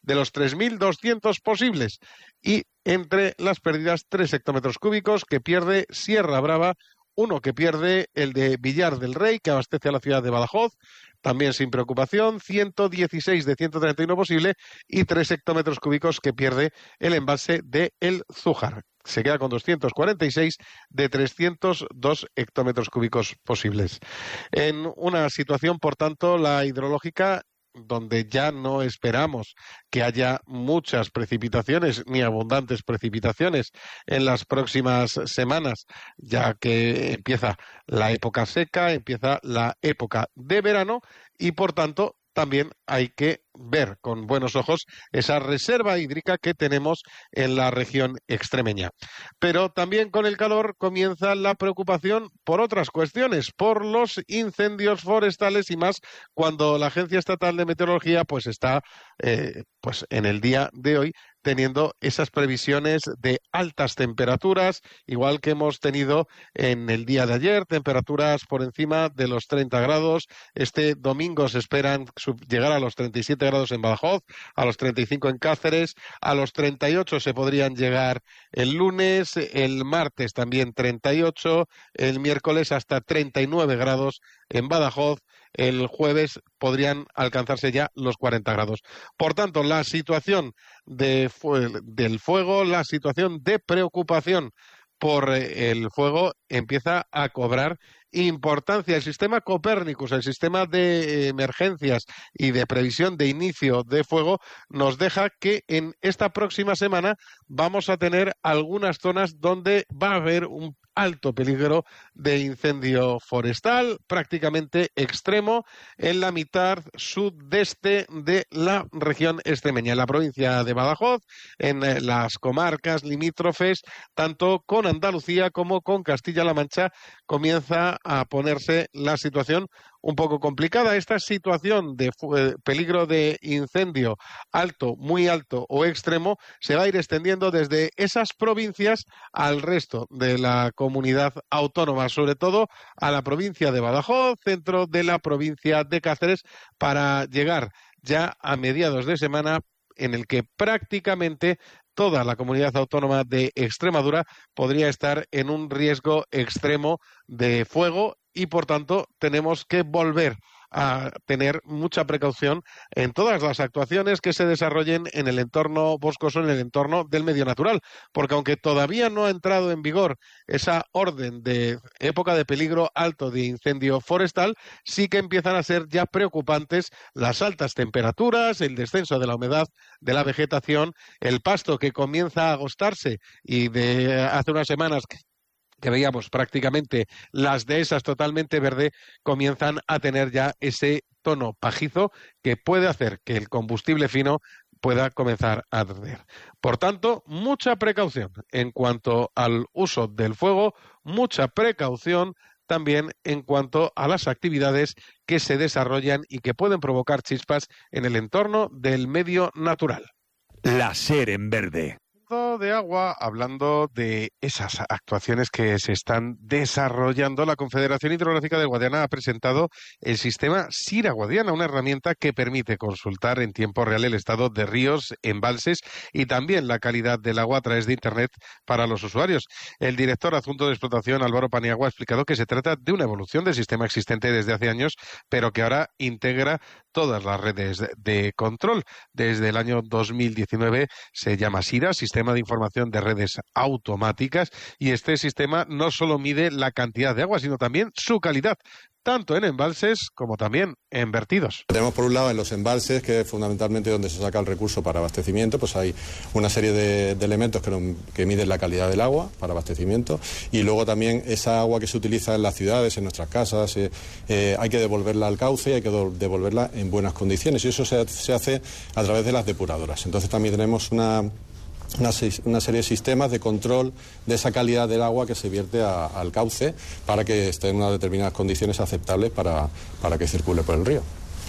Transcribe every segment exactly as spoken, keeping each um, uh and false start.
de los tres mil doscientos posibles. Y entre las pérdidas, tres hectómetros cúbicos que pierde Sierra Brava, uno que pierde el de Villar del Rey, que abastece a la ciudad de Badajoz, también sin preocupación, ciento dieciséis de ciento treinta y uno posible, y tres hectómetros cúbicos que pierde el embalse de El Zújar. Se queda con doscientos cuarenta y seis de trescientos dos hectómetros cúbicos posibles. En una situación, por tanto, la hidrológica, donde ya no esperamos que haya muchas precipitaciones ni abundantes precipitaciones en las próximas semanas, ya que empieza la época seca, empieza la época de verano y, por tanto, también hay que ver con buenos ojos esa reserva hídrica que tenemos en la región extremeña. Pero también con el calor comienza la preocupación por otras cuestiones, por los incendios forestales y más cuando la Agencia Estatal de Meteorología pues está eh, pues en el día de hoy teniendo esas previsiones de altas temperaturas, igual que hemos tenido en el día de ayer, temperaturas por encima de los treinta grados. Este domingo se esperan llegar a los treinta y siete grados en Badajoz, a los treinta y cinco en Cáceres, a los treinta y ocho se podrían llegar el lunes, el martes también treinta y ocho, el miércoles hasta treinta y nueve grados en Badajoz, el jueves podrían alcanzarse ya los cuarenta grados. Por tanto, la situación de del fuego, la situación de preocupación por el fuego empieza a cobrar importancia. El sistema Copérnicus, el sistema de emergencias y de previsión de inicio de fuego, nos deja que en esta próxima semana vamos a tener algunas zonas donde va a haber un alto peligro de incendio forestal, prácticamente extremo, en la mitad sudeste de la región extremeña, en la provincia de Badajoz, en las comarcas limítrofes, tanto con Andalucía como con Castilla-La Mancha, comienza a ponerse la situación un poco complicada. Esta situación de peligro de incendio alto, muy alto o extremo se va a ir extendiendo desde esas provincias al resto de la comunidad autónoma, sobre todo a la provincia de Badajoz, centro de la provincia de Cáceres, para llegar ya a mediados de semana en el que prácticamente toda la comunidad autónoma de Extremadura podría estar en un riesgo extremo de fuego y, por tanto, tenemos que volver a tener mucha precaución en todas las actuaciones que se desarrollen en el entorno boscoso, en el entorno del medio natural, porque aunque todavía no ha entrado en vigor esa orden de época de peligro alto de incendio forestal, sí que empiezan a ser ya preocupantes las altas temperaturas, el descenso de la humedad de la vegetación, el pasto que comienza a agostarse y de hace unas semanas que que veíamos prácticamente las dehesas totalmente verde, comienzan a tener ya ese tono pajizo que puede hacer que el combustible fino pueda comenzar a arder. Por tanto, mucha precaución en cuanto al uso del fuego, mucha precaución también en cuanto a las actividades que se desarrollan y que pueden provocar chispas en el entorno del medio natural. La SER en verde. De agua, hablando de esas actuaciones que se están desarrollando, la Confederación Hidrográfica del Guadiana ha presentado el sistema SIRA Guadiana, una herramienta que permite consultar en tiempo real el estado de ríos, embalses y también la calidad del agua a través de Internet para los usuarios. El director adjunto de explotación, Álvaro Paniagua, ha explicado que se trata de una evolución del sistema existente desde hace años, pero que ahora integra todas las redes de control. Desde el año dos mil diecinueve se llama SIRA, Sistema de Información de Redes Automáticas, y este sistema no solo mide la cantidad de agua, sino también su calidad, tanto en embalses como también en vertidos. Tenemos por un lado en los embalses, que es fundamentalmente donde se saca el recurso para abastecimiento, pues hay una serie de, de elementos que, no, que miden la calidad del agua para abastecimiento, y luego también esa agua que se utiliza en las ciudades, en nuestras casas, eh, eh, hay que devolverla al cauce y hay que devolverla en buenas condiciones, y eso se, se hace a través de las depuradoras. Entonces también tenemos una... Una, una serie de sistemas de control de esa calidad del agua que se vierte a, al cauce para que esté en unas determinadas condiciones aceptables para, para que circule por el río.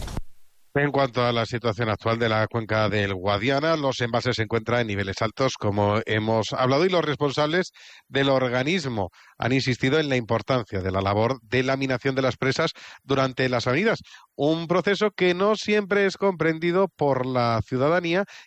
En cuanto a la situación actual de la cuenca del Guadiana, los embalses se encuentran en niveles altos, como hemos hablado, y los responsables del organismo han insistido en la importancia de la labor de laminación de las presas durante las avenidas, un proceso que no siempre es comprendido por la ciudadanía